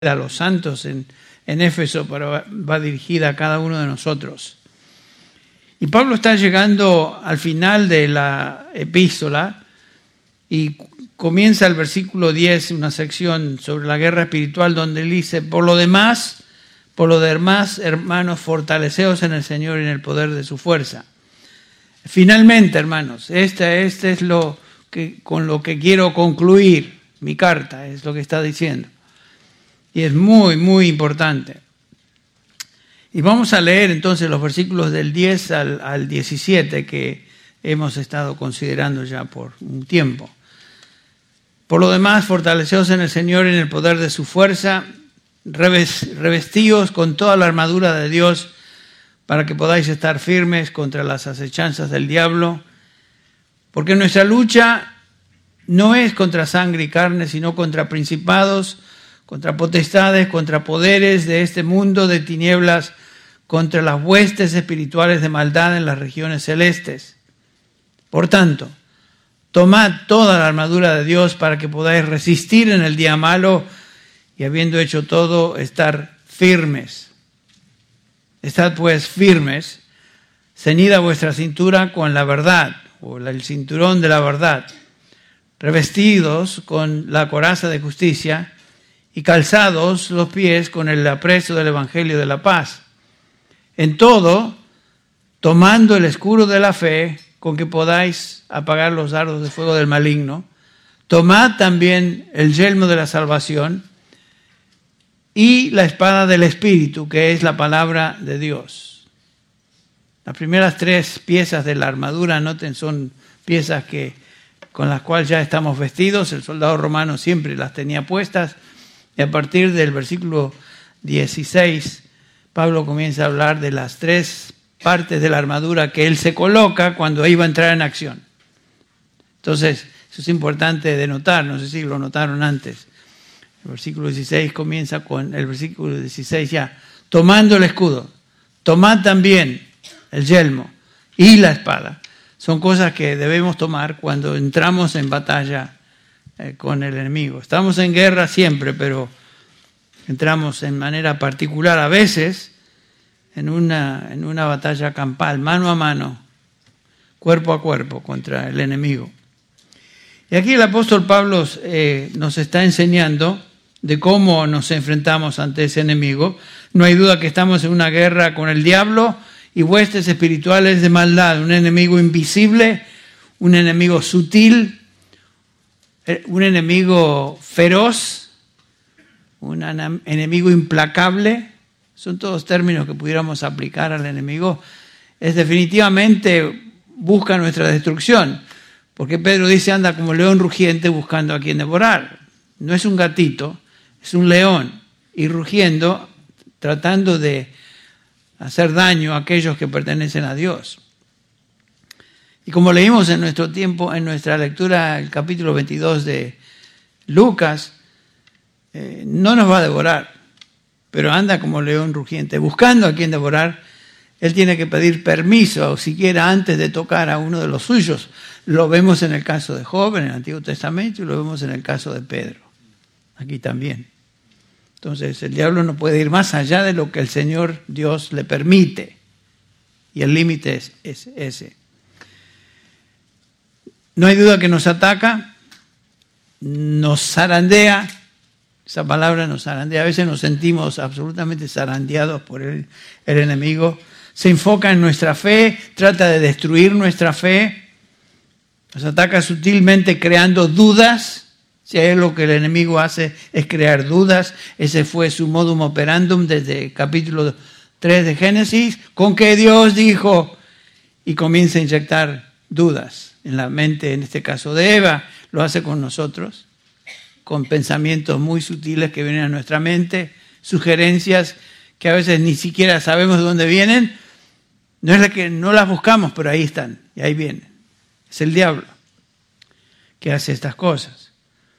a los santos en Éfeso, pero va dirigida a cada uno de nosotros. Y Pablo está llegando al final de la epístola y comienza el versículo 10, una sección sobre la guerra espiritual, donde él dice: por lo demás, hermanos, fortaleceos en el Señor y en el poder de su fuerza. Finalmente, hermanos, este es lo que con lo que quiero concluir mi carta, es lo que está diciendo. Y es muy, muy importante. Y vamos a leer entonces los versículos del 10 al 17 que hemos estado considerando ya por un tiempo. Por lo demás, fortaleceos en el Señor y en el poder de su fuerza, revestíos con toda la armadura de Dios para que podáis estar firmes contra las acechanzas del diablo, porque nuestra lucha no es contra sangre y carne, sino contra principados, contra potestades, contra poderes de este mundo de tinieblas, contra las huestes espirituales de maldad en las regiones celestes. Por tanto, tomad toda la armadura de Dios para que podáis resistir en el día malo y, habiendo hecho todo, estar firmes. Estad pues firmes, ceñida vuestra cintura con la verdad, o el cinturón de la verdad, revestidos con la coraza de justicia y calzados los pies con el apresto del evangelio de la paz. En todo, tomando el escudo de la fe, con que podáis apagar los dardos de fuego del maligno, tomad también el yelmo de la salvación y la espada del Espíritu, que es la palabra de Dios. Las primeras 3 piezas de la armadura, noten, son piezas con las cuales ya estamos vestidos. El soldado romano siempre las tenía puestas. Y a partir del versículo 16, Pablo comienza a hablar de las 3 partes de la armadura que él se coloca cuando iba a entrar en acción. Entonces, eso es importante de notar, no sé si lo notaron antes. El versículo 16 comienza con el versículo 16 ya, tomando el escudo, tomad también el yelmo y la espada. Son cosas que debemos tomar cuando entramos en batalla con el enemigo. Estamos en guerra siempre, pero entramos en manera particular a veces en una batalla campal, mano a mano, cuerpo a cuerpo contra el enemigo. Y aquí el apóstol Pablo nos está enseñando de cómo nos enfrentamos ante ese enemigo. No hay duda que estamos en una guerra con el diablo y huestes espirituales de maldad, un enemigo invisible, un enemigo sutil, un enemigo feroz, un enemigo implacable. Son todos términos que pudiéramos aplicar al enemigo. Es definitivamente busca nuestra destrucción, porque Pedro dice: anda como león rugiente buscando a quien devorar. No es un gatito, es un león, y rugiendo, tratando de hacer daño a aquellos que pertenecen a Dios. Y como leímos en nuestro tiempo, en nuestra lectura, el capítulo 22 de Lucas, no nos va a devorar, pero anda como león rugiente, buscando a quien devorar. Él tiene que pedir permiso, o siquiera antes de tocar a uno de los suyos. Lo vemos en el caso de Job, en el Antiguo Testamento, y lo vemos en el caso de Pedro, aquí también. Entonces, el diablo no puede ir más allá de lo que el Señor Dios le permite, y el límite es ese. No hay duda que nos ataca, nos zarandea. Esa palabra nos zarandea. A veces nos sentimos absolutamente zarandeados por el enemigo. Se enfoca en nuestra fe, trata de destruir nuestra fe. Nos ataca sutilmente creando dudas. Si hay algo que el enemigo hace es crear dudas. Ese fue su modus operandum desde el capítulo 3 de Génesis. Con que Dios dijo, y comienza a inyectar dudas en la mente, en este caso de Eva. Lo hace con nosotros, con pensamientos muy sutiles que vienen a nuestra mente, sugerencias que a veces ni siquiera sabemos de dónde vienen. No es que no las buscamos, pero ahí están, y ahí vienen. Es el diablo que hace estas cosas.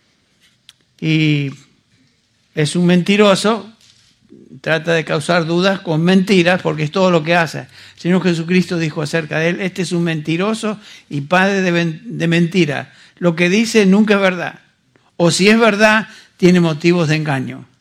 Y es un mentiroso, trata de causar dudas con mentiras, porque es todo lo que hace. El Señor Jesucristo dijo acerca de él: este es un mentiroso y padre de mentira. Lo que dice nunca es verdad. O si es verdad, tiene motivos de engaño.